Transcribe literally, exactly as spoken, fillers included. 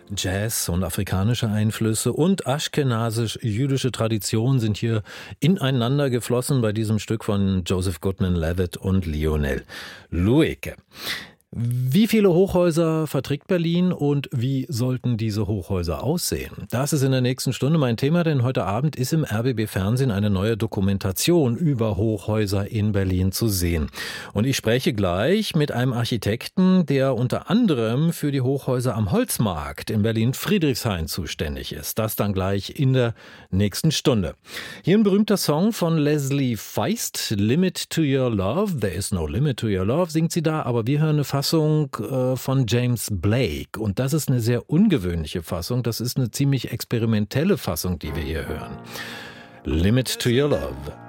Jazz und afrikanische Einflüsse und aschkenasisch-jüdische Tradition sind hier ineinander geflossen bei diesem Stück von Joseph Goodman-Levitt und Lionel Loueke. Wie viele Hochhäuser verträgt Berlin und wie sollten diese Hochhäuser aussehen? Das ist in der nächsten Stunde mein Thema, denn heute Abend ist im R B B Fernsehen eine neue Dokumentation über Hochhäuser in Berlin zu sehen. Und ich spreche gleich mit einem Architekten, der unter anderem für die Hochhäuser am Holzmarkt in Berlin-Friedrichshain zuständig ist. Das dann gleich in der nächsten Stunde. Hier ein berühmter Song von Leslie Feist, Limit to Your Love. There is no limit to your love, singt sie da, aber wir hören eine Fassung von James Blake. Und das ist eine sehr ungewöhnliche Fassung. Das ist eine ziemlich experimentelle Fassung, die wir hier hören. Limit to Your Love.